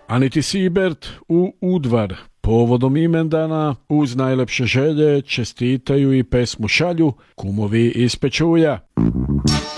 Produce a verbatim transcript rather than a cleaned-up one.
Aniti Sibert u Udvar. Povodom imendana uz najlepše želje čestitaju i pesmu šalju kumovi iz Pečuja.